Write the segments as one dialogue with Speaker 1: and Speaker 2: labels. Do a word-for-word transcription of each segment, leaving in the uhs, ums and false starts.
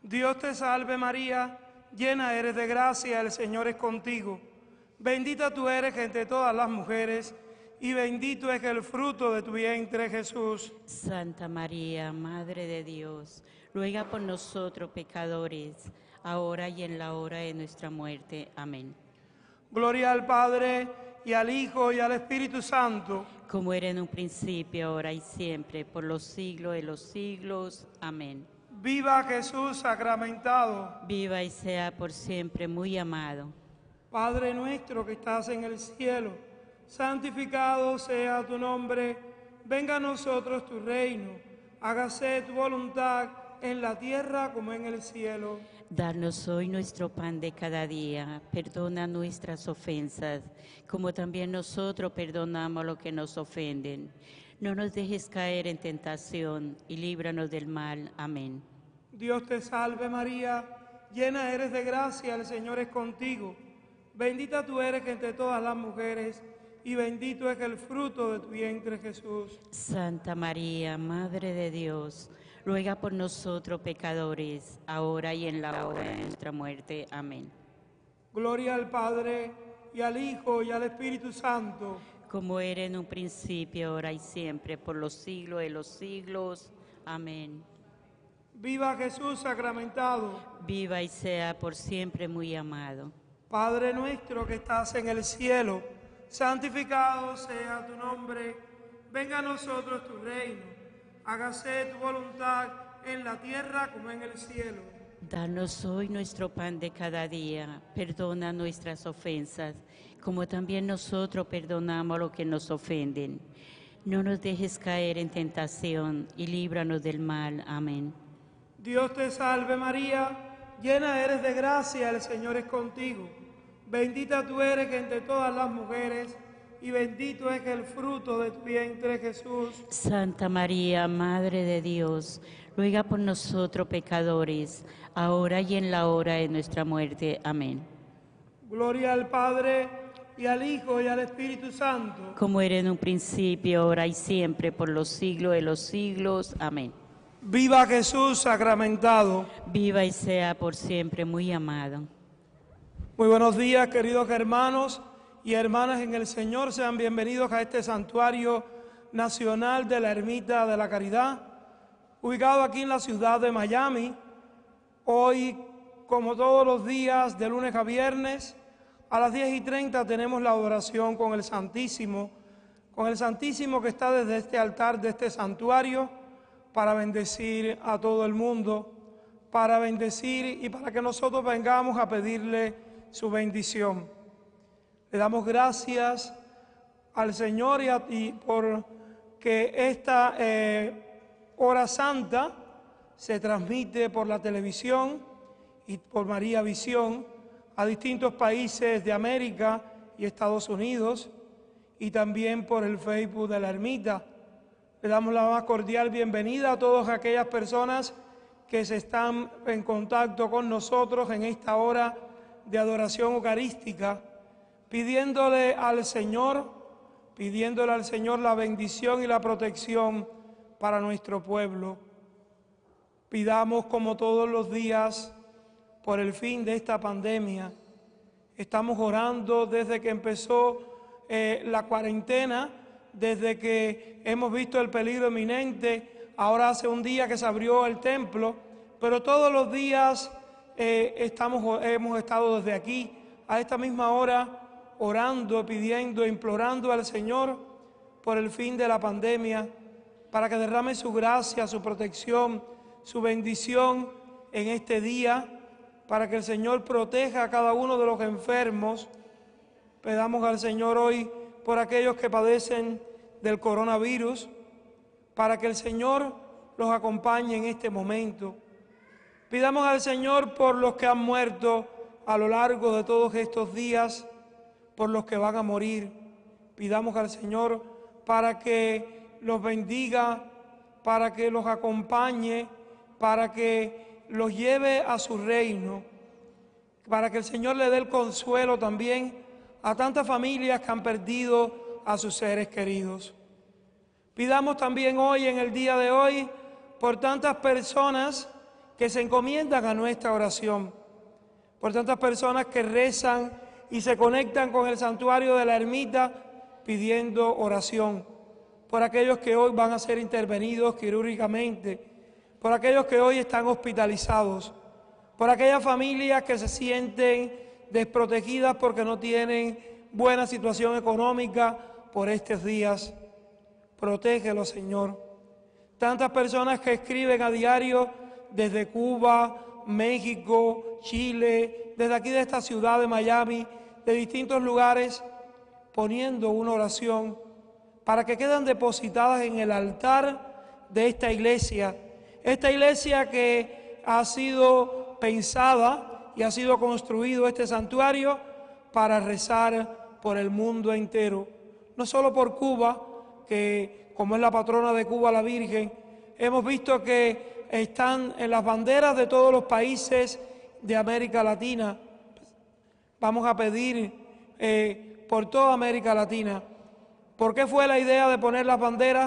Speaker 1: Dios te salve María, llena eres de gracia, el Señor es contigo. Bendita tú eres entre todas las mujeres, y bendito es el fruto de tu vientre, Jesús.
Speaker 2: Santa María, Madre de Dios, ruega por nosotros pecadores, ahora y en la hora de nuestra muerte. Amén.
Speaker 1: Gloria al Padre, y al Hijo, y al Espíritu Santo.
Speaker 2: Como era en un principio, ahora y siempre, por los siglos de los siglos. Amén.
Speaker 1: Viva Jesús sacramentado.
Speaker 2: Viva y sea por siempre muy amado.
Speaker 1: Padre nuestro que estás en el cielo, santificado sea tu nombre. Venga a nosotros tu reino. Hágase tu voluntad en la tierra como en el cielo.
Speaker 2: Danos hoy nuestro pan de cada día. Perdona nuestras ofensas, como también nosotros perdonamos a los que nos ofenden. No nos dejes caer en tentación y líbranos del mal. Amén.
Speaker 1: Dios te salve María, llena eres de gracia, el Señor es contigo. Bendita tú eres entre todas las mujeres, y bendito es el fruto de tu vientre, Jesús.
Speaker 2: Santa María, Madre de Dios, ruega por nosotros pecadores, ahora y en la hora de nuestra muerte. Amén.
Speaker 1: Gloria al Padre, y al Hijo, y al Espíritu Santo.
Speaker 2: Como era en un principio, ahora y siempre, por los siglos de los siglos. Amén.
Speaker 1: Viva Jesús sacramentado.
Speaker 2: Viva y sea por siempre muy amado.
Speaker 1: Padre nuestro que estás en el cielo, santificado sea tu nombre. Venga a nosotros tu reino. Hágase tu voluntad en la tierra como en el cielo.
Speaker 2: Danos hoy nuestro pan de cada día. Perdona nuestras ofensas, como también nosotros perdonamos a los que nos ofenden. No nos dejes caer en tentación y líbranos del mal. Amén.
Speaker 1: Dios te salve María, llena eres de gracia, el Señor es contigo. Bendita tú eres entre todas las mujeres, y bendito es el fruto de tu vientre, Jesús.
Speaker 2: Santa María, Madre de Dios, ruega por nosotros pecadores, ahora y en la hora de nuestra muerte. Amén.
Speaker 1: Gloria al Padre, y al Hijo, y al Espíritu Santo.
Speaker 2: Como era en un principio, ahora y siempre, por los siglos de los siglos. Amén.
Speaker 1: Viva Jesús sacramentado.
Speaker 2: Viva y sea por siempre muy amado.
Speaker 1: Muy buenos días, queridos hermanos y hermanas en el Señor. Sean bienvenidos a este santuario nacional de la Ermita de la Caridad, ubicado aquí en la ciudad de Miami. Hoy, como todos los días, de lunes a viernes, a las diez y treinta tenemos la adoración con el Santísimo, con el Santísimo que está desde este altar de este santuario, para bendecir a todo el mundo, para bendecir y para que nosotros vengamos a pedirle su bendición. Le damos gracias al Señor y, a, y por que esta eh, hora santa se transmite por la televisión y por María Visión a distintos países de América y Estados Unidos, y también por el Facebook de la Ermita. Le damos la más cordial bienvenida a todas aquellas personas que se están en contacto con nosotros en esta hora de adoración eucarística, pidiéndole al Señor, pidiéndole al Señor la bendición y la protección para nuestro pueblo. Pidamos como todos los días por el fin de esta pandemia. Estamos orando desde que empezó eh, la cuarentena, desde que hemos visto el peligro inminente. Ahora hace un día que se abrió el templo, pero todos los días eh, estamos, hemos estado desde aquí a esta misma hora orando, pidiendo, implorando al Señor por el fin de la pandemia, para que derrame su gracia, su protección, su bendición en este día, para que el Señor proteja a cada uno de los enfermos. Pedamos al Señor hoy por aquellos que padecen del coronavirus, para que el Señor los acompañe en este momento. Pidamos al Señor por los que han muerto a lo largo de todos estos días, por los que van a morir. Pidamos al Señor para que los bendiga, para que los acompañe, para que los lleve a su reino, para que el Señor le dé el consuelo también a tantas familias que han perdido a sus seres queridos. Pidamos también hoy, en el día de hoy, por tantas personas que se encomiendan a nuestra oración, por tantas personas que rezan y se conectan con el santuario de la ermita pidiendo oración, por aquellos que hoy van a ser intervenidos quirúrgicamente, por aquellos que hoy están hospitalizados, por aquellas familias que se sienten desprotegidas porque no tienen buena situación económica por estos días. Protégelo, Señor. Tantas personas que escriben a diario desde Cuba, México, Chile, desde aquí de esta ciudad de Miami, de distintos lugares, poniendo una oración para que quedan depositadas en el altar de esta iglesia. Esta iglesia que ha sido pensada y ha sido construido este santuario para rezar por el mundo entero. No solo por Cuba, que como es la patrona de Cuba la Virgen, hemos visto que están en las banderas de todos los países de América Latina. Vamos a pedir eh, por toda América Latina. ¿Por qué fue la idea de poner las banderas?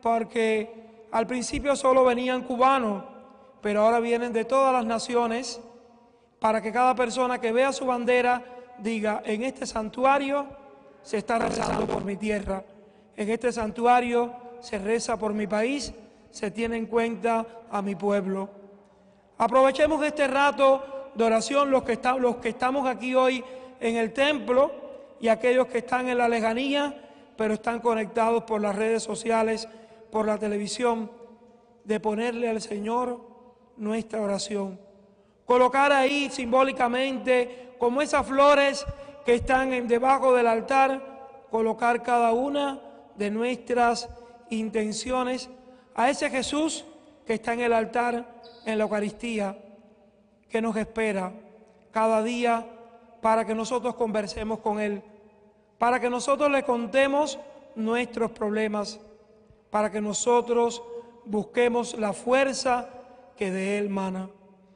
Speaker 1: Porque al principio solo venían cubanos, pero ahora vienen de todas las naciones, para que cada persona que vea su bandera diga: en este santuario se está rezando por mi tierra, en este santuario se reza por mi país, se tiene en cuenta a mi pueblo. Aprovechemos este rato de oración, los que, está, los que estamos aquí hoy en el templo y aquellos que están en la lejanía, pero están conectados por las redes sociales, por la televisión, de ponerle al Señor nuestra oración. Colocar ahí simbólicamente, como esas flores que están en, debajo del altar, colocar cada una de nuestras intenciones a ese Jesús que está en el altar, en la Eucaristía, que nos espera cada día para que nosotros conversemos con Él, para que nosotros le contemos nuestros problemas, para que nosotros busquemos la fuerza que de Él mana.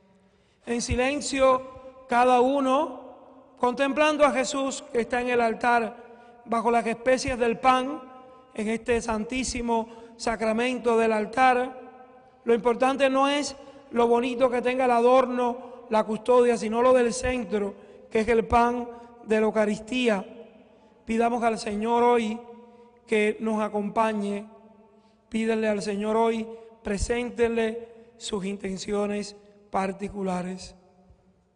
Speaker 1: En silencio, cada uno, contemplando a Jesús que está en el altar, bajo las especies del pan, en este santísimo sacramento del altar. Lo importante no es lo bonito que tenga el adorno, la custodia, sino lo del centro, que es el pan de la Eucaristía. Pidamos al Señor hoy que nos acompañe. Pídenle al Señor hoy, preséntenle sus intenciones particulares.